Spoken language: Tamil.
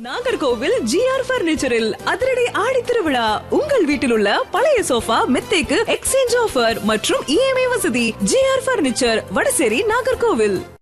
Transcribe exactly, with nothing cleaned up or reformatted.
நாகர்கோவில் ஜிஆர் பர்னிச்சரில் அதிரடி ஆடி திருவிழா. உங்கள் வீட்டில் உள்ள பழைய சோஃபா மெத்தைக்கு எக்ஸ்சேஞ்ச் ஆஃபர் மற்றும் இஎம்ஐ வசதி. GR furniture, Vadasery, Nagercoil.